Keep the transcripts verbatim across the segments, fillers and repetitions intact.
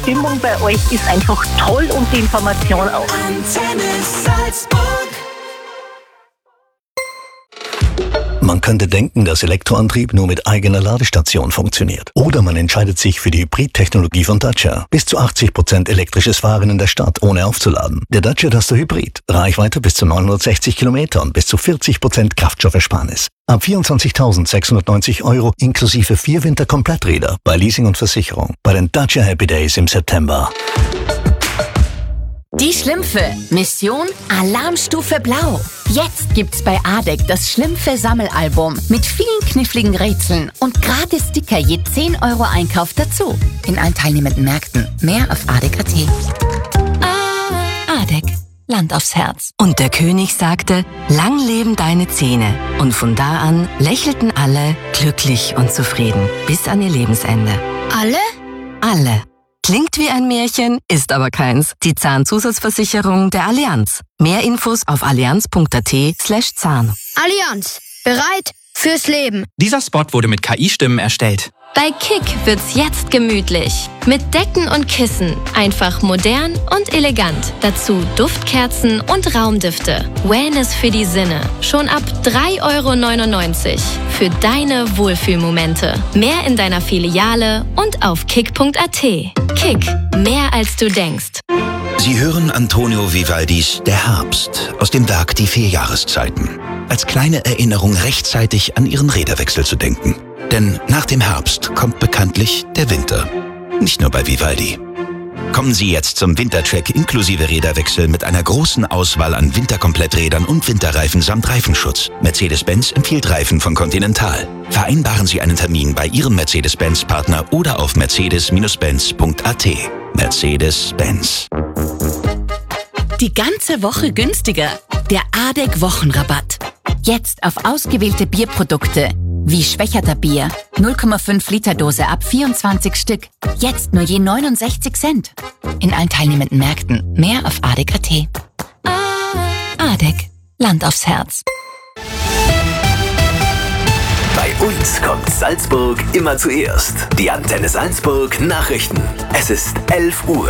Stimmung bei euch ist einfach toll und die Information auch. Antenne Salzburg. Man könnte denken, dass Elektroantrieb nur mit eigener Ladestation funktioniert. Oder man entscheidet sich für die Hybrid-Technologie von Dacia. Bis zu achtzig Prozent elektrisches Fahren in der Stadt, ohne aufzuladen. Der Dacia Duster Hybrid. Reichweite bis zu neunhundertsechzig Kilometer und bis zu vierzig Prozent Kraftstoffersparnis. Ab vierundzwanzigtausendsechshundertneunzig Euro inklusive vier Winterkompletträder bei Leasing und Versicherung. Bei den Dacia Happy Days im September. Die Schlümpfe. Mission Alarmstufe Blau. Jetzt gibt's bei Adek das Schlümpfe-Sammelalbum mit vielen kniffligen Rätseln und gratis Sticker je zehn Euro Einkauf dazu. In allen teilnehmenden Märkten. Mehr auf adek punkt at. Adek. Land aufs Herz. Und der König sagte, lang leben deine Zähne. Und von da an lächelten alle glücklich und zufrieden. Bis an ihr Lebensende. Alle? Alle. Klingt wie ein Märchen, ist aber keins. Die Zahnzusatzversicherung der Allianz. Mehr Infos auf allianz punkt at slash Zahn. Allianz. Bereit fürs Leben. Dieser Spot wurde mit K I-Stimmen erstellt. Bei Kick wird's jetzt gemütlich. Mit Decken und Kissen. Einfach modern und elegant. Dazu Duftkerzen und Raumdüfte. Wellness für die Sinne. Schon ab drei Euro neunundneunzig. Für deine Wohlfühlmomente. Mehr in deiner Filiale und auf kick punkt at. Kick. Mehr als du denkst. Sie hören Antonio Vivaldis Der Herbst aus dem Werk Die vier Jahreszeiten. Als kleine Erinnerung rechtzeitig an Ihren Räderwechsel zu denken. Denn nach dem Herbst kommt bekanntlich der Winter. Nicht nur bei Vivaldi. Kommen Sie jetzt zum Wintercheck inklusive Räderwechsel mit einer großen Auswahl an Winterkompletträdern und Winterreifen samt Reifenschutz. Mercedes-Benz empfiehlt Reifen von Continental. Vereinbaren Sie einen Termin bei Ihrem Mercedes-Benz-Partner oder auf mercedes Benz punkt at. Mercedes-Benz. Die ganze Woche günstiger. Der Adek Wochenrabatt. Jetzt auf ausgewählte Bierprodukte. Wie Schwächerter Bier. null Komma fünf Liter Dose ab vierundzwanzig Stück. Jetzt nur je neunundsechzig Cent. In allen teilnehmenden Märkten. Mehr auf adek punkt at. Adek. Land aufs Herz. Bei uns kommt Salzburg immer zuerst. Die Antenne Salzburg Nachrichten. Es ist elf Uhr.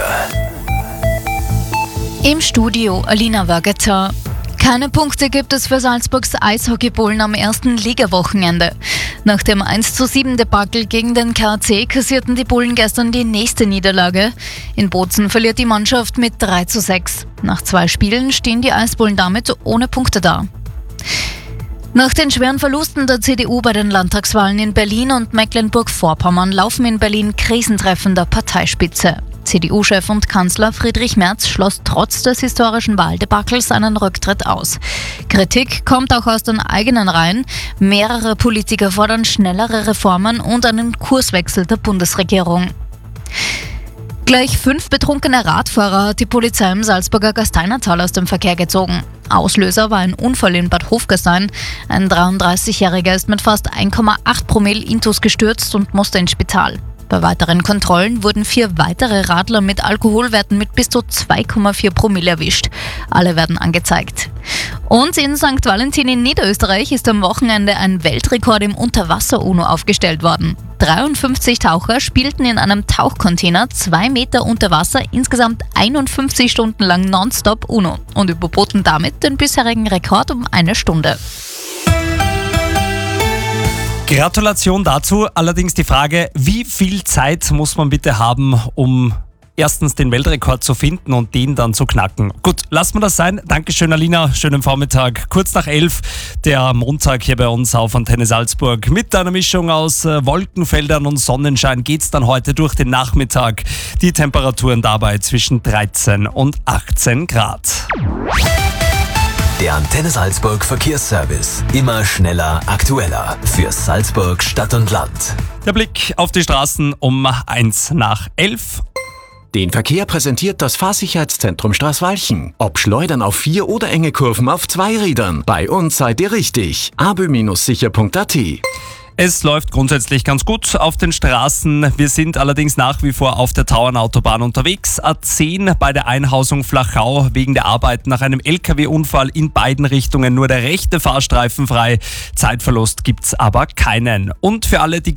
Im Studio Alina Wageta. Keine Punkte gibt es für Salzburgs Eishockey-Bullen am ersten Ligawochenende. Nach dem eins zu sieben Debakel gegen den K A C kassierten die Bullen gestern die nächste Niederlage. In Bozen verliert die Mannschaft mit drei zu sechs. Nach zwei Spielen stehen die Eisbullen damit ohne Punkte da. Nach den schweren Verlusten der C D U bei den Landtagswahlen in Berlin und Mecklenburg-Vorpommern laufen in Berlin Krisentreffen der Parteispitze. C D U-Chef und Kanzler Friedrich Merz schloss trotz des historischen Wahldebakels seinen Rücktritt aus. Kritik kommt auch aus den eigenen Reihen. Mehrere Politiker fordern schnellere Reformen und einen Kurswechsel der Bundesregierung. Gleich fünf betrunkene Radfahrer hat die Polizei im Salzburger Gasteinertal aus dem Verkehr gezogen. Auslöser war ein Unfall in Bad Hofgastein. Ein dreiunddreißigjähriger ist mit fast eins Komma acht Promille Intus gestürzt und musste ins Spital. Bei weiteren Kontrollen wurden vier weitere Radler mit Alkoholwerten mit bis zu zwei Komma vier Promille erwischt. Alle werden angezeigt. Und in Sankt Valentin in Niederösterreich ist am Wochenende ein Weltrekord im Unterwasser-Uno aufgestellt worden. dreiundfünfzig Taucher spielten in einem Tauchcontainer zwei Meter unter Wasser insgesamt einundfünfzig Stunden lang nonstop Uno und überboten damit den bisherigen Rekord um eine Stunde. Gratulation dazu. Allerdings die Frage, wie viel Zeit muss man bitte haben, um erstens den Weltrekord zu finden und den dann zu knacken? Gut, lassen wir das sein. Dankeschön, Alina. Schönen Vormittag. Kurz nach elf, der Montag hier bei uns auf Antenne Salzburg. Mit einer Mischung aus Wolkenfeldern und Sonnenschein geht's dann heute durch den Nachmittag. Die Temperaturen dabei zwischen dreizehn und achtzehn Grad. Der Antenne Salzburg Verkehrsservice. Immer schneller, aktueller. Für Salzburg Stadt und Land. Der Blick auf die Straßen um eins nach elf. Den Verkehr präsentiert das Fahrsicherheitszentrum Straßwalchen. Ob Schleudern auf vier oder enge Kurven auf zwei Rädern. Bei uns seid ihr richtig. abö sicher punkt at. Es läuft grundsätzlich ganz gut auf den Straßen. Wir sind allerdings nach wie vor auf der Tauernautobahn unterwegs. A zehn bei der Einhausung Flachau wegen der Arbeit nach einem L K W-Unfall in beiden Richtungen nur der rechte Fahrstreifen frei. Zeitverlust gibt's aber keinen. Und für alle, die